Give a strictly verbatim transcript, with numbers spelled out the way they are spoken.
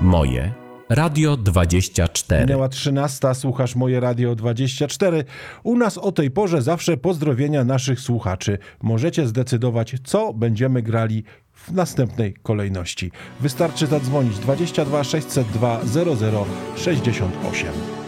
Moje Radio dwadzieścia cztery. Minęła trzynasta, słuchasz Moje Radio dwadzieścia cztery. U nas o tej porze zawsze pozdrowienia naszych słuchaczy. Możecie zdecydować, co będziemy grali w następnej kolejności. Wystarczy zadzwonić dwadzieścia dwa sześćset dwa zero zero sześćdziesiąt osiem.